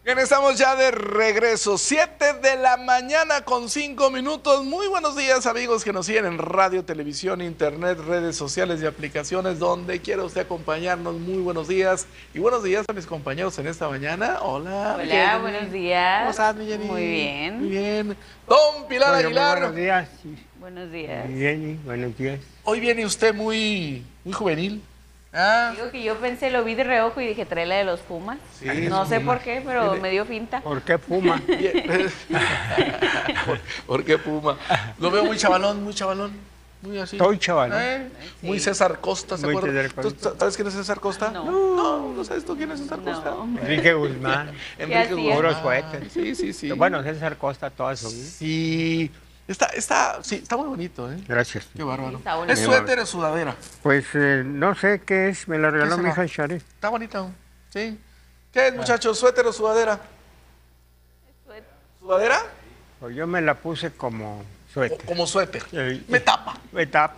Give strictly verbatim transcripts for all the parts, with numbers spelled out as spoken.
Bien, estamos ya de regreso, siete de la mañana con cinco minutos. Muy buenos días, amigos que nos siguen en radio, televisión, internet, redes sociales y aplicaciones, donde quiera usted acompañarnos. Muy buenos días y buenos días a mis compañeros en esta mañana. Hola. Hola, Jenny. buenos días. ¿Cómo estás, mi Jenny? Muy bien. Muy bien. Don Pilar Bueno, Aguilar. buenos días. Sí. Buenos días. Muy bien, buenos días. Hoy viene usted muy, muy juvenil. Ah, Digo que yo pensé, lo vi de reojo y dije, trae la de los Pumas. Sí, no es sé Puma. por qué, pero Tiene- me dio finta. ¿Por qué Puma? bien. ¿Por, por qué Puma? Lo veo muy chavalón, muy chavalón. Muy así. Soy chavalón. ¿Eh? Sí. Muy César Costa, ¿se Muy acuerda? César ¿Tú Costa. sabes quién es César Costa? No. No, ¿no sabes tú quién es César Costa? No. Enrique Guzmán. Enrique hacía? Guzmán. Puros cohetes. Sí, sí, sí. Bueno, César Costa toda su vida. Sí. Está, está, sí, está muy bonito, ¿eh? Gracias. Qué bárbaro. Está bonito. ¿Es suéter o sudadera? Pues eh, no sé qué es, me la regaló ¿Qué mi será? hija Shari. Está bonito, sí. ¿Qué es, muchachos? ¿Suéter o sudadera? ¿Sudadera? Pues yo me la puse como O suéter. como suéter. Sí. Me tapa. Me tapa.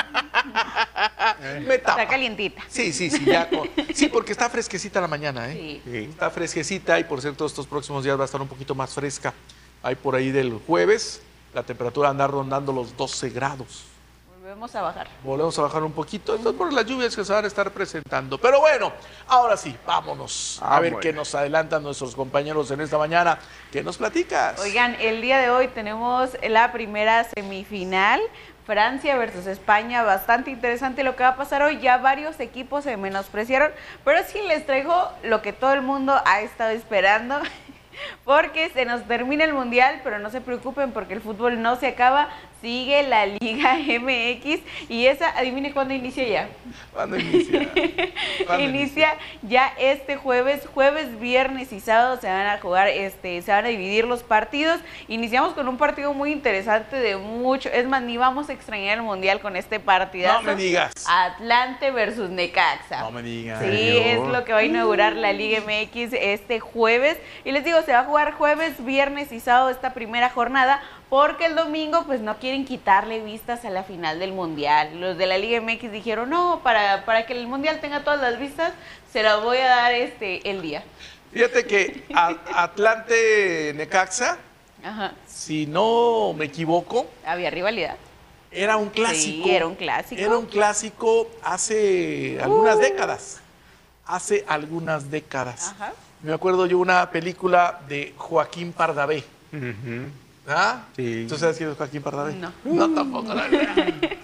Me tapa. Está calientita. Sí, sí, sí, ya con- sí, porque está fresquecita la mañana, ¿eh? Sí. Sí. Está fresquecita y por cierto estos próximos días va a estar un poquito más fresca. Hay por ahí del jueves, la temperatura anda rondando los doce grados. Volvemos a bajar. Volvemos a bajar un poquito, esto es por las lluvias que se van a estar presentando. Pero bueno, ahora sí, vámonos a Ah, ver bueno. qué nos adelantan nuestros compañeros en esta mañana. ¿Qué nos platicas? Oigan, el día de hoy tenemos la primera semifinal. Francia versus España, bastante interesante lo que va a pasar hoy. Ya varios equipos se menospreciaron, pero sí les traigo lo que todo el mundo ha estado esperando. Porque se nos termina el Mundial, pero no se preocupen porque el fútbol no se acaba, sigue la Liga M X y esa, adivine cuándo inicia ya. ¿Cuándo inicia? ¿Cuándo Inicia ya este jueves, jueves, viernes y sábado se van a jugar, este, se van a dividir los partidos. Iniciamos con un partido muy interesante de mucho, es más, ni vamos a extrañar el Mundial con este partidazo. No me digas. Atlante versus Necaxa. No me digas. Sí, Dios. es lo que va a inaugurar la Liga M X este jueves. Y les digo, se va a jugar jueves, viernes y sábado esta primera jornada, porque el domingo pues no quieren quitarle vistas a la final del Mundial. Los de la Liga M X dijeron, no, para, para que el Mundial tenga todas las vistas, se las voy a dar este el día. Fíjate que a- Atlante Necaxa, Ajá, si no me equivoco, había rivalidad. era un clásico. Sí, era un clásico. Era un clásico hace algunas Uh. décadas. Hace algunas décadas. Ajá. Me acuerdo yo una película de Joaquín Pardavé. Ujú. ¿Ah? Sí. ¿Tú sabes quién es Joaquín Pardavé? No. No, tampoco. la verdad.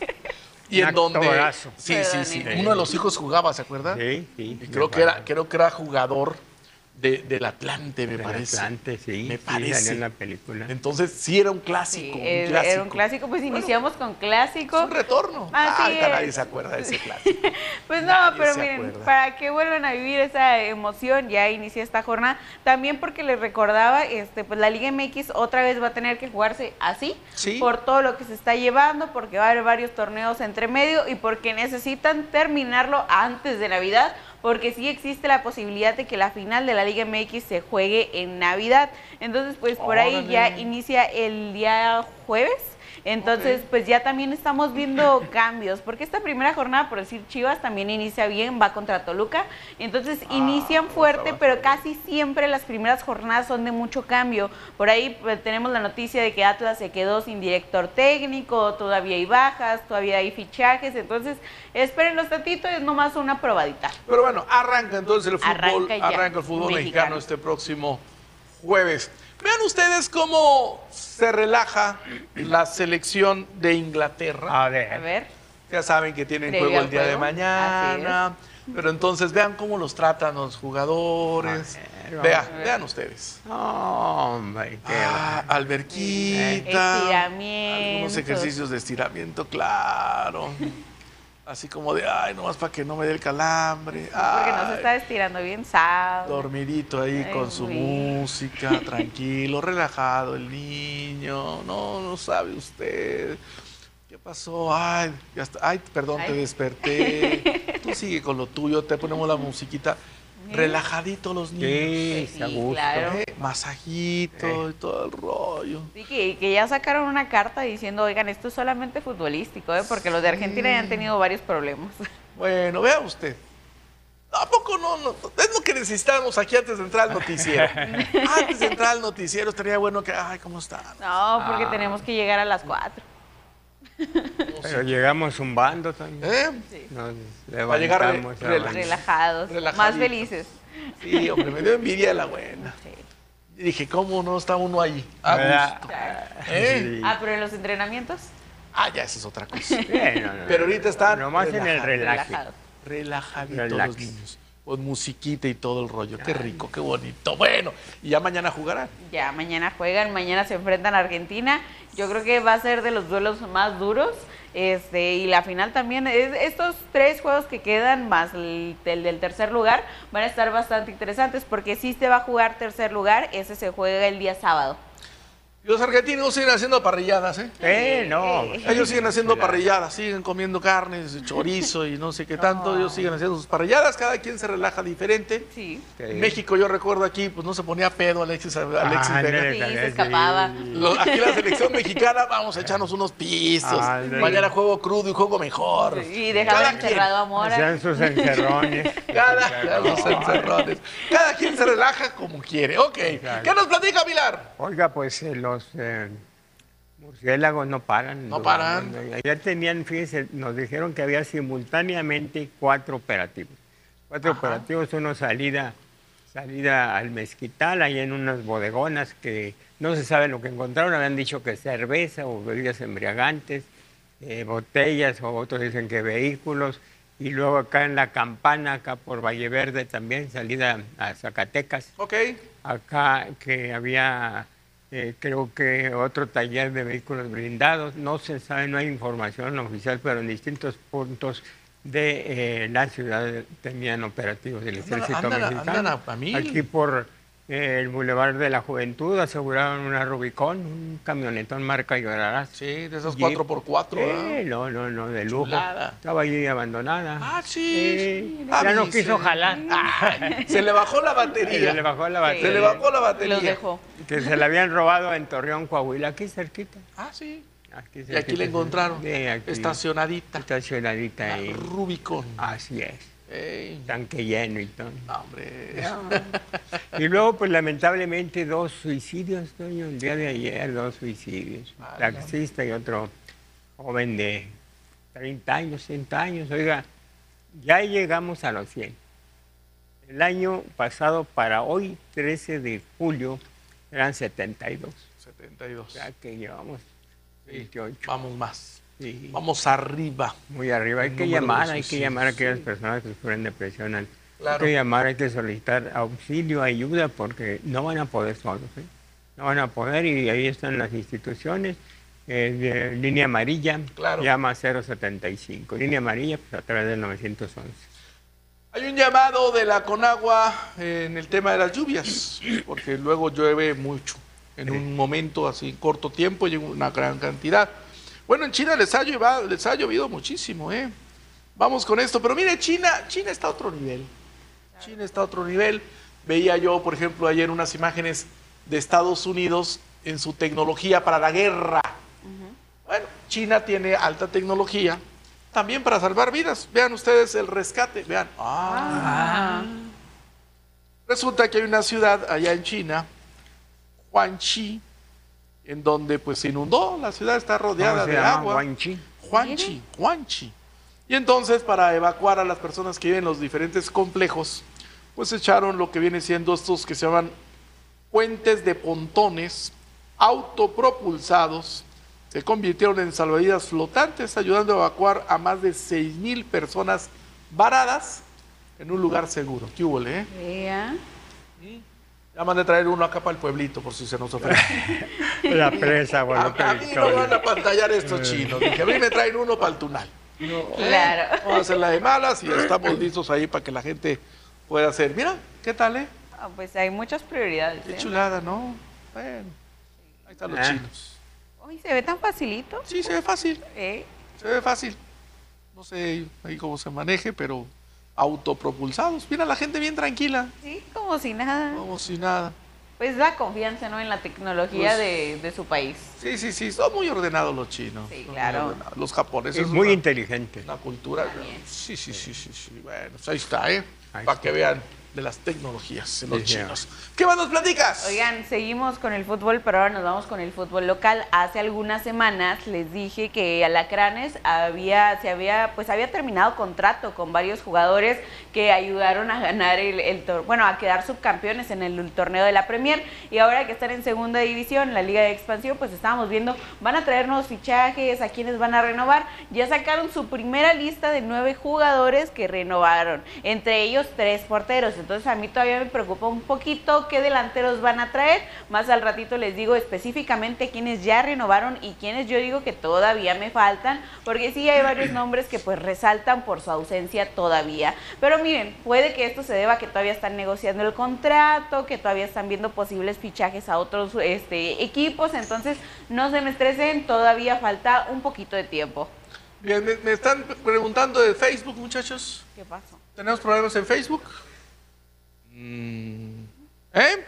Y Un en donde... actorazo. Sí, sí, sí. Perdone. Uno de los hijos jugaba, ¿se acuerda? Sí, sí. Y creo que era, creo que era jugador de, del Atlante, me Del parece. Atlante, sí. Me sí, parece. salió en la película. Entonces sí era un Sí, clásico. un era clásico. era un clásico, pues Bueno, iniciamos con clásico. es un retorno. Así Ah, ahorita es. nadie se acuerda de ese clásico. Pues no, Nadie pero se miren, acuerda. para que vuelvan a vivir esa emoción, ya inicia esta jornada. También porque les recordaba, este, pues la Liga M X otra vez va a tener que jugarse así, Sí. por todo lo que se está llevando, porque va a haber varios torneos entre medio y porque necesitan terminarlo antes de Navidad, porque sí existe la posibilidad de que la final de la Liga M X se juegue en Navidad. Entonces, pues por ahí Órale. ya inicia el día jueves. Entonces, Ok. pues ya también estamos viendo cambios, porque esta primera jornada, por decir Chivas, también inicia bien, va contra Toluca, entonces Ah, inician buen fuerte, trabajo. pero casi siempre las primeras jornadas son de mucho cambio. Por ahí pues, tenemos la noticia de que Atlas se quedó sin director técnico, todavía hay bajas, todavía hay fichajes, entonces espérenlos tantito, es nomás una probadita. Pero bueno, arranca entonces el fútbol, Arranca ya, arranca el fútbol mexicano. mexicano. este próximo jueves. Vean ustedes cómo se relaja la selección de Inglaterra. A ver. A ver, Ya saben que tienen Previo juego al el día de juego. mañana. Pero entonces vean cómo los tratan los jugadores. A ver, Vean, vamos a ver. vean ustedes. No, hombre, qué Ah, alberquita. Estiramientos. Algunos ejercicios de estiramiento, claro. Así como de, ay, nomás para que no me dé el calambre. porque no se Ay, está estirando bien, sábado. dormidito ahí Ay, con su güey. música, tranquilo, relajado el niño. No, no sabe usted. ¿Qué pasó? Ay, ya está. Ay, perdón, te Ay. desperté. Tú sigue con lo tuyo, te ponemos la musiquita. Relajadito los niños. Sí, Sí, está a gusto. claro. ¿eh? Masajito y todo el rollo. Sí, que, que ya sacaron una carta diciendo, oigan, esto es solamente futbolístico, ¿eh? Porque los de Argentina ya han tenido varios problemas. Bueno, vea usted. ¿A poco no, no? Es lo que necesitamos aquí antes de entrar al noticiero. Antes de entrar al noticiero estaría bueno que, ay, ¿cómo están? No, porque Ah. tenemos que llegar a las cuatro. Pero llegamos zumbando también. ¿Eh? Sí. Nos Para llegar re- levantamos. a relax. bailar. Relajados, Relajaditos. más felices. Sí, hombre, me dio envidia de la buena. Sí. Y dije, ¿cómo no está uno ahí? A ¿Verdad? gusto. Claro. ¿Eh? Sí. Ah, pero en los entrenamientos, Ah, ya, esa es otra cosa. Sí, no, no, Pero no. ahorita están Nomás en el relajados. relaje. relajados. Relajaditos Relax. los niños. Con musiquita y todo el rollo. Qué rico, qué bonito. Bueno, y ya mañana jugarán. Ya, mañana juegan, mañana se enfrentan a Argentina. Yo creo que va a ser de los duelos más duros. Este, y la final también, es- estos tres juegos que quedan, más el, el del tercer lugar, van a estar bastante interesantes, porque si se va a jugar tercer lugar, ese se juega el día sábado. Y los argentinos siguen haciendo parrilladas, ¿eh? Eh, no. Eh, Ellos siguen haciendo parrilladas, siguen comiendo carnes, chorizo y no sé qué tanto. Ellos siguen haciendo sus parrilladas, cada quien se relaja diferente. Sí, Sí. En México, yo recuerdo aquí, pues no se ponía pedo Alexis, Alexis Ah, Vega. ándale, Sí, se ándale, escapaba. Lo- aquí la selección mexicana, vamos a echarnos unos pisos. Ándale. Mañana juego crudo y juego mejor. y dejaba Cada encerrado a Mora. Hacían sus encerrones. quien- Cada, cada, los encerrones. Cada quien se relaja como quiere. Ok. Exacto. ¿Qué nos platica Pilar? Oiga, pues eh, los eh, murciélagos no paran. No paran. Ayer tenían, fíjense, nos dijeron que había simultáneamente cuatro operativos. Cuatro Ajá. operativos, uno salida, salida al mezquital, ahí en unas bodegonas que no se sabe lo que encontraron. Habían dicho que cerveza o bebidas embriagantes, eh, botellas, o otros dicen que vehículos. Y luego acá en La Campana, acá por Valle Verde también, salida a Zacatecas. Ok. Acá que había, eh, creo que otro taller de vehículos blindados, no se sabe, no hay información oficial, pero en distintos puntos de eh, la ciudad tenían operativos del Andan- ejército andan a- mexicano. andan a- a mil. Aquí por eh, el Boulevard de la Juventud aseguraron una Rubicón, un camionetón marca Llorarás. Sí, de esos Jeep. cuatro por cuatro. Eh, no, no, no, de lujo. Chulada. Estaba allí abandonada. Ah, sí. Eh, Ah, ya no dice. quiso jalar. Ay, se le bajó la batería. Se le bajó la Sí. batería. Se le bajó la batería. Los dejó. Que se la habían robado en Torreón, Coahuila, aquí cerquita. Ah, sí. Aquí Y aquí cerquita, la sí. encontraron. Sí, aquí. Estacionadita. Estacionadita La ahí. Rubicon. Así es. Ey, Tanque lleno y todo. no, hombre. Y luego, pues lamentablemente, dos suicidios, Toño, el día de ayer, dos suicidios. Ah, Taxista y otro joven de treinta años, treinta años. Oiga, ya llegamos a los cien. El año pasado, para hoy, trece de julio, eran setenta y dos. setenta y dos. O sea que llevamos Sí, veintiocho. Vamos más. Sí. Vamos arriba. Muy arriba. Hay El que número de llamar, hay que suicidios, llamar a aquellas sí. personas que sufren depresión. Hay Claro. que llamar, hay que solicitar auxilio, ayuda, porque no van a poder solos. ¿eh? No van a poder y ahí están las instituciones. eh, de línea amarilla, Claro. llama cero setenta y cinco. Línea amarilla, pues a través del novecientos once. Hay un llamado de la Conagua en el tema de las lluvias, porque luego llueve mucho. En un momento así, corto tiempo, llega una gran cantidad. Bueno, en China les ha, llovido, les ha llovido muchísimo, ¿eh? Vamos con esto. Pero mire, China, China está a otro nivel. China está a otro nivel. Veía yo, por ejemplo, ayer unas imágenes de Estados Unidos en su tecnología para la guerra. Bueno, China tiene alta tecnología también para salvar vidas. Vean ustedes el rescate. Vean. Ah. Resulta que hay una ciudad allá en China, Huangchi, en donde pues se inundó. La ciudad está rodeada ¿Cómo se de llama? agua. Huangchi. Huangchi, Huangchi. Y entonces, para evacuar a las personas que viven en los diferentes complejos, pues echaron lo que viene siendo estos que se llaman puentes de pontones autopropulsados. Se convirtieron en salvavidas flotantes, ayudando a evacuar a más de seis mil personas varadas en un lugar seguro. ¿Qué hubo, eh? Vea. Ya mandé a traer uno acá para el pueblito, por si se nos ofrece. La presa, A, Guadalupe a mí no Victoria. van a pantallar estos chinos. Dije, a mí me traen uno para el tunal. Claro. Vamos a hacer la de malas y estamos listos ahí para que la gente pueda hacer. Mira, ¿qué tal, eh? Ah, pues hay muchas prioridades. Qué ¿eh? chulada, ¿no? Bueno, ahí están los Ah. chinos. Uy, se ve tan facilito. Sí, se ve fácil, ¿Eh? se ve fácil. No sé ahí cómo se maneje, pero autopropulsados. Mira, la gente bien tranquila, Sí, como si nada. como si nada. Pues da confianza, ¿no? En la tecnología Pues- de, de su país. Sí, sí, sí, son muy ordenados los chinos. Sí, son muy claro. ordenados. Los japoneses. Es muy una- inteligente. Una cultura. También. Sí, sí, sí, sí, sí. Bueno, pues ahí está, ¿eh? para que vean de las tecnologías en los Sí, chinos. sí. ¿Qué más nos platicas? Oigan, seguimos con el fútbol, pero ahora nos vamos con el fútbol local. Hace algunas semanas les dije que Alacranes había, se había, pues había terminado contrato con varios jugadores que ayudaron a ganar el, el tor- bueno, a quedar subcampeones en el, el torneo de la Premier, y ahora que están en segunda división, la Liga de Expansión, pues estábamos viendo, van a traer nuevos fichajes, a quienes van a renovar. Ya sacaron su primera lista de nueve jugadores que renovaron, entre ellos tres porteros. Entonces a mí todavía me preocupa un poquito qué delanteros van a traer. Más al ratito les digo específicamente quiénes ya renovaron y quiénes yo digo que todavía me faltan, porque sí hay varios nombres que pues resaltan por su ausencia todavía. Pero miren, puede que esto se deba a que todavía están negociando el contrato, que todavía están viendo posibles fichajes a otros este, equipos. Entonces no se me estresen, todavía falta un poquito de tiempo. Bien, me, me están preguntando de Facebook, muchachos. ¿Qué pasó? ¿Tenemos problemas en Facebook? Mm, ¿Eh?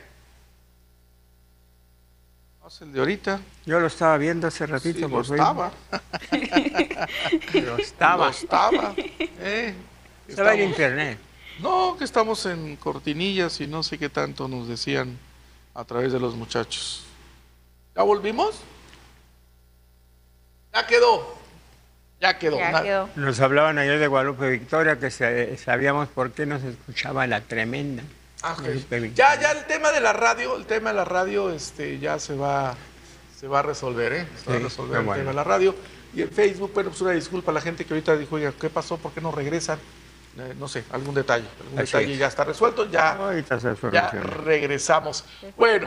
¿Es el de ahorita? Yo lo estaba viendo hace ratito. Sí, lo por estaba. Facebook. Lo estaba. Lo estaba. ¿Eh? Estaba en Estamos- internet. No, que estamos en cortinillas y no sé qué tanto nos decían a través de los muchachos. ¿Ya volvimos? Ya quedó. Ya quedó. Ya Na- quedó. Nos hablaban ayer de Guadalupe Victoria, que se- sabíamos por qué no se escuchaba la tremenda. Ah, ok. Guadalupe Ya, Victoria. ya el tema de la radio, el tema de la radio, este, ya se va, se va a resolver, ¿eh? Se va a Sí, resolver qué el bueno. tema de la radio. Y en Facebook, bueno, pues una disculpa a la gente que ahorita dijo, oiga, ¿qué pasó? ¿Por qué no regresan? Eh, no sé, algún detalle. Algún Así detalle es. ya está resuelto, ya, Ahorita se ya soluciona. regresamos. Bueno,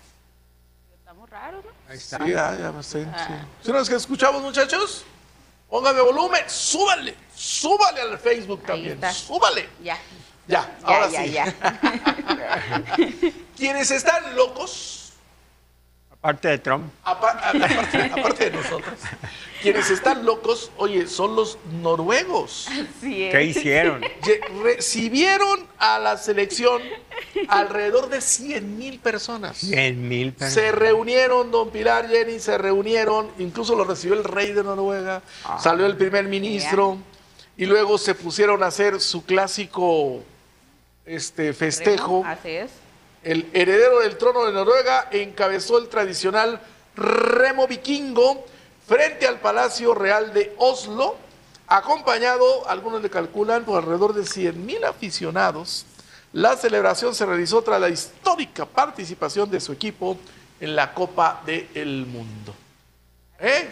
Estamos raros, ¿no? Ahí sí, está. ya, ya, bastante, sí. ¿Sí nos escuchamos, muchachos? Póngame volumen, súbale, súbale al Facebook Ahí también, está. súbale. Ya. Ya, Ya, ahora ya, sí. ya. Quienes están locos, Aparte de Trump. apa- a- aparte, aparte de nosotros, quienes están locos, oye, son los noruegos. Sí, ¿Qué es. hicieron? Lle- Recibieron a la selección alrededor de cien mil personas. cien mil pesos. Se reunieron, don Pilar, Jenny, se reunieron, incluso lo recibió el rey de Noruega, salió el primer ministro, y luego se pusieron a hacer su clásico este, festejo. Así es. El heredero del trono de Noruega encabezó el tradicional remo vikingo frente al Palacio Real de Oslo, acompañado, algunos le calculan, por alrededor de cien mil aficionados. La celebración se realizó tras la histórica participación de su equipo en la Copa del Mundo. ¿Eh?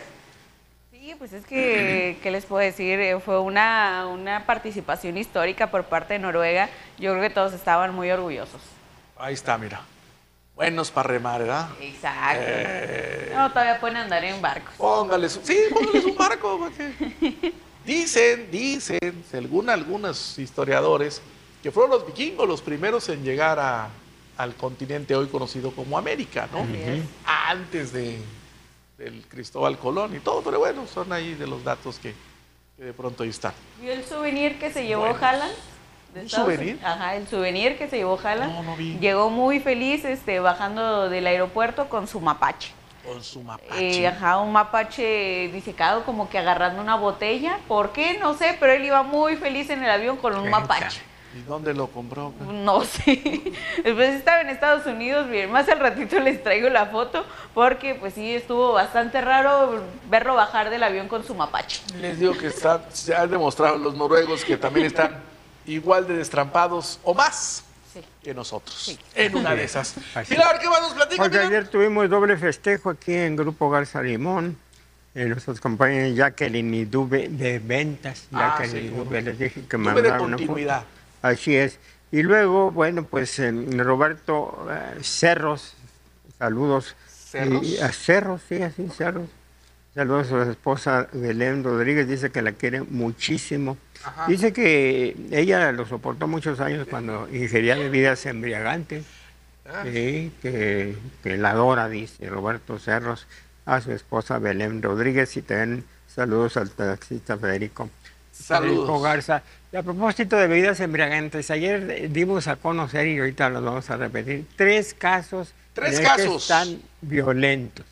Sí, pues es que, ¿qué les puedo decir? Eh, Fue una, una participación histórica por parte de Noruega. Yo creo que todos estaban muy orgullosos. Ahí está, mira. Buenos para remar, ¿verdad? Exacto. Eh. No, todavía pueden andar en barcos. Póngales, un- sí, póngales un barco. ¿para qué? Dicen, dicen, según algunos historiadores, que fueron los vikingos los primeros en llegar a, al continente hoy conocido como América, ¿no? Así es. Antes de, del Cristóbal Colón y todo, pero bueno, son ahí de los datos que, que de pronto ahí están. ¿Vio el souvenir que se llevó Bueno. Haaland? de ¿Un Estados souvenir? Unidos? Ajá, el souvenir que se llevó Haaland. No, no vi. Llegó muy feliz este, bajando del aeropuerto con su mapache. Con su mapache. Eh, ajá, un mapache disecado como que agarrando una botella. ¿Por qué? No sé, pero él iba muy feliz en el avión con un Venga. mapache. ¿Y dónde lo compró? No sé. Después estaba en Estados Unidos, bien, más al ratito les traigo la foto, porque pues sí estuvo bastante raro verlo bajar del avión con su mapache. Les digo que está, se han demostrado los noruegos que también están igual de destrampados o más Sí. que nosotros. Sí. En una de esas. Así. Pilar, ¿qué más nos platica? Porque Pilar? ayer tuvimos doble festejo aquí en Grupo Garza Limón. Eh, nuestros compañeros Jacqueline y Dube de ventas. Ah, Jacqueline sí, y cómo Dube, no. les dije que Tuve de mandaron una continuidad. foto. Así es. Y luego, bueno, pues eh, Roberto eh, Cerros, saludos. ¿Cerros? Y, a Cerros, sí, así, Cerros. Saludos a su esposa Belén Rodríguez, dice que la quiere muchísimo. Ajá. Dice que ella lo soportó muchos años cuando ingería bebidas embriagantes. Ah, Sí, que, que la adora, dice Roberto Cerros, a su esposa Belén Rodríguez, y también saludos al taxista Federico, Federico Saludos. Garza. Y a propósito de bebidas embriagantes, ayer eh, dimos a conocer, y ahorita los vamos a repetir, tres casos, Tres en el que casos. están violentos.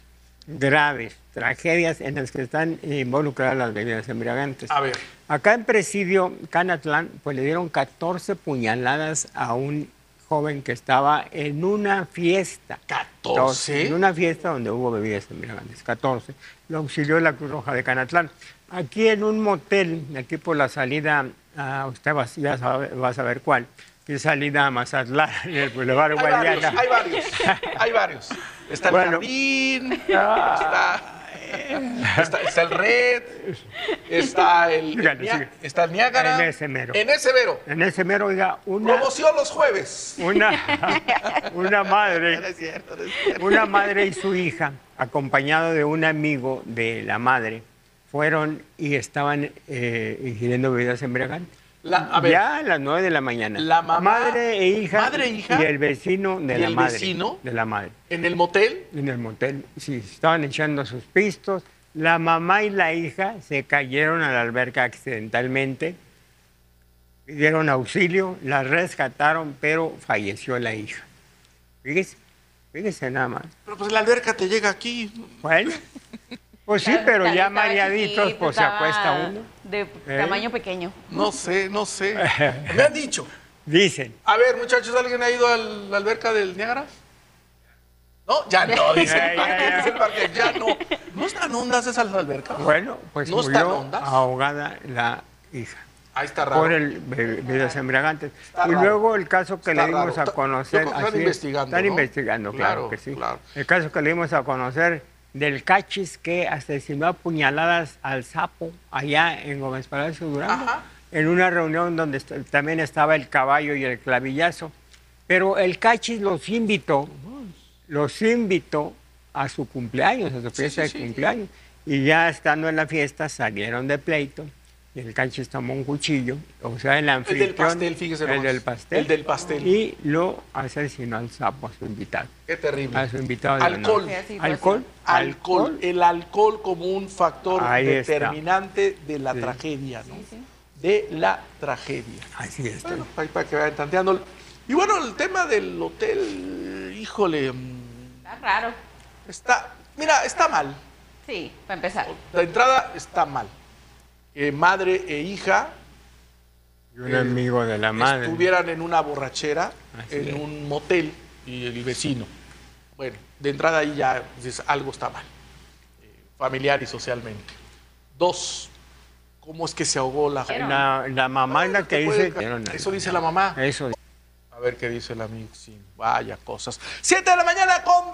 graves, tragedias en las que están involucradas las bebidas embriagantes. A ver. Acá en Presidio, Canatlán, pues le dieron catorce puñaladas a un joven que estaba en una fiesta. ¿catorce? En una fiesta donde hubo bebidas embriagantes, catorce. Lo auxilió la Cruz Roja de Canatlán. Aquí en un motel, aquí por la salida, uh, usted va, ya sabe, va a saber cuál, que salida a Mazatlán, en el Boulevard Hay Guadiana. varios, hay varios, hay varios. Está el Bueno. Jardín, está, está, está el Red, está el, el Sígale, Nia- sígale. está el Niágara. En ese mero. En ese mero. En ese mero, oiga, una, Promoción los jueves. una, una madre, No es cierto, no es cierto. una madre y su hija, acompañado de un amigo de la madre, fueron y estaban eh, ingiriendo bebidas embriagantes. La- a ver, Ya a las nueve de la mañana. La mamá- madre e hija. madre e hija, Y el vecino de y la el madre. vecino. De la madre. en el motel, En el motel, sí, estaban echando sus pistos. La mamá y la hija se cayeron a la alberca accidentalmente. Pidieron auxilio, la rescataron, pero falleció la hija. Fíjese, fíjese nada más. pero pues la alberca te llega aquí. Bueno, pues sí, Estaba- pero ya estaba mareaditos, chiquito, pues se estaba acuesta uno. De ¿Eh? tamaño pequeño. No sé, no sé. Me han dicho. Dicen. A ver, muchachos, ¿alguien ha ido a la alberca del Niágara? No, ya no, dice Ya, el ya, parque, ya. dice el parque, ya no. ¿No están hondas esas albercas? Bueno, pues ¿No están murió hondas? ahogada la hija. Ahí está raro. Por el be- bebidas embriagantes. Está Y raro. luego el caso que Está le dimos raro. a conocer. Yo creo que están así es, investigando, Están ¿no? investigando, claro, Claro, que sí. claro. El caso que le dimos a conocer del cachis que asesinó a puñaladas al sapo allá en Gómez Palacio Durango, Ajá. en una reunión donde est- también estaba el caballo y el clavillazo. Pero el cachis los invitó, los invitó a su cumpleaños, a su fiesta sí, sí. de cumpleaños. Y ya estando en la fiesta salieron de pleito. Y el cachis tomó un cuchillo, o sea, el El anfitrión. del pastel, fíjese El nomás. del pastel. El del pastel. Y lo asesinó al sapo, a su invitado. Qué terrible. A su invitado. de Alcohol. honor. Sí, Alcohol. Alcohol. El alcohol como un factor Ahí está. determinante de la Sí. tragedia, ¿no? De la tragedia. Así es. Bueno, ahí para que vayan tanteando. Y bueno, el tema del hotel, híjole, mm, Está raro. está, mira, está mal. Sí, para empezar. La entrada está mal. Eh, madre e hija Y un amigo de la madre. estuvieran en una borrachera, Así en es. un motel, y el vecino. Bueno, de entrada ahí ya dices, algo está mal, eh, familiar y socialmente. Dos, ¿cómo es que se ahogó la joven? La, la mamá es la que Puede dice. ca- Eso dice la mamá. Eso. A ver qué dice el amigo. Sí, vaya cosas. Siete de la mañana con